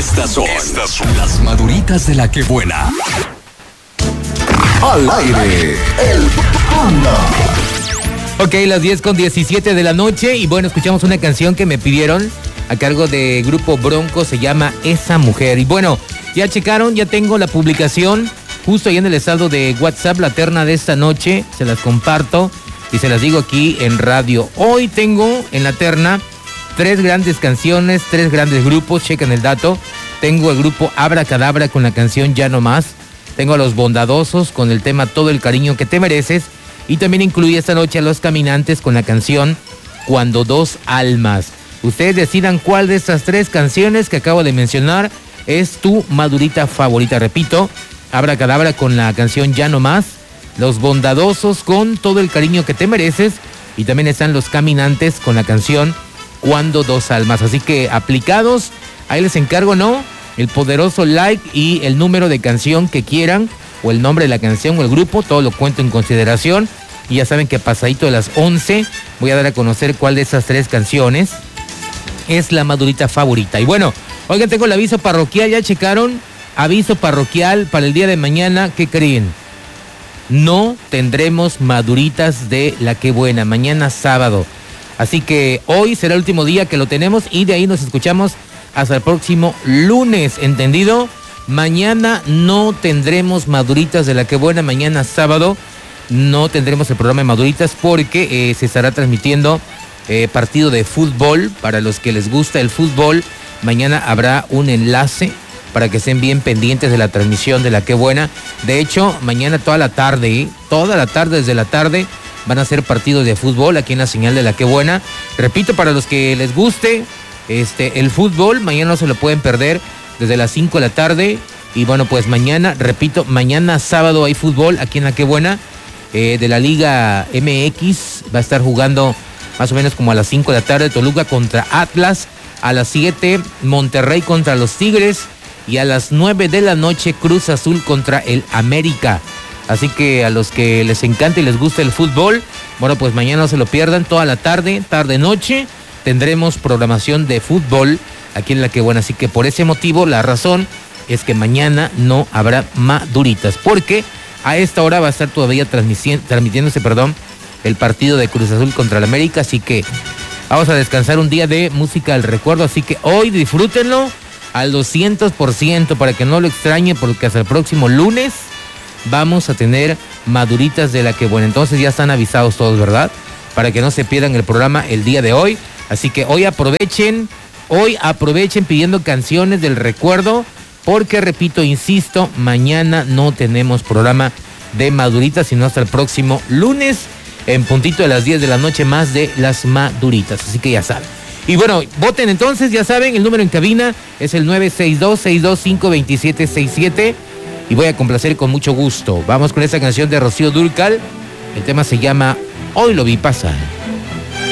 Estas son las maduritas de la que buena. Al aire, el Panda. Ok, las 10:17 de la noche y bueno, escuchamos una canción que me pidieron a cargo de Grupo Bronco, se llama Esa Mujer. Y bueno, ya checaron, ya tengo la publicación justo ahí en el estado de WhatsApp, la terna de esta noche, se las comparto y se las digo aquí en radio. Hoy tengo en la terna 3 grandes canciones, 3 grandes grupos, chequen el dato. Tengo el grupo Abracadabra con la canción Ya No Más. Tengo a Los Bondadosos con el tema Todo el Cariño que Te Mereces. Y también incluye esta noche a Los Caminantes con la canción Cuando Dos Almas. Ustedes decidan cuál de estas 3 canciones que acabo de mencionar es tu madurita favorita. Repito, Abracadabra con la canción Ya No Más, Los Bondadosos con Todo el Cariño que Te Mereces y también están Los Caminantes con la canción Cuando Dos Almas. Así que aplicados, ahí les encargo, ¿no? El poderoso like y el número de canción que quieran, o el nombre de la canción o el grupo, todo lo cuento en consideración. Y ya saben que pasadito de las 11 voy a dar a conocer cuál de esas 3 canciones es la madurita favorita. Y bueno, oigan, tengo el aviso parroquial, ¿ya checaron? Aviso parroquial para el día de mañana, ¿qué creen? No tendremos maduritas de la que buena, mañana sábado. Así que hoy será el último día que lo tenemos y de ahí nos escuchamos hasta el próximo lunes, ¿entendido? Mañana no tendremos maduritas de la que buena, mañana sábado no tendremos el programa de maduritas porque se estará transmitiendo partido de fútbol. Para los que les gusta el fútbol, mañana habrá un enlace para que estén bien pendientes de la transmisión de la que buena. De hecho, mañana toda la tarde, desde la tarde, van a ser partidos de fútbol aquí en la señal de la que buena. Repito, para los que les guste el fútbol, mañana no se lo pueden perder desde las 5 de la tarde. Y bueno, pues mañana, repito, mañana sábado hay fútbol aquí en la que buena. De la Liga MX va a estar jugando más o menos como a las 5 de la tarde Toluca contra Atlas. A las 7 Monterrey contra los Tigres. Y a las 9 de la noche Cruz Azul contra el América. Así que a los que les encanta y les gusta el fútbol, bueno, pues mañana no se lo pierdan, toda la tarde-noche, tendremos programación de fútbol aquí en la que buena. Así que por ese motivo, la razón es que mañana no habrá maduritas, porque a esta hora va a estar todavía transmitiéndose el partido de Cruz Azul contra el América. Así que vamos a descansar un día de música del recuerdo, así que hoy disfrútenlo al 200% para que no lo extrañen, porque hasta el próximo lunes vamos a tener maduritas de la que buena. Entonces ya están avisados todos, ¿verdad? Para que no se pierdan el programa el día de hoy. Así que hoy aprovechen pidiendo canciones del recuerdo, porque repito, insisto, mañana no tenemos programa de maduritas, sino hasta el próximo lunes, en puntito de las 10 de la noche, más de las maduritas. Así que ya saben. Y bueno, voten entonces, ya saben, el número en cabina es el 962-625-2767 y voy a complacer con mucho gusto. Vamos con esta canción de Rocío Dúrcal, el tema se llama Hoy lo vi pasar.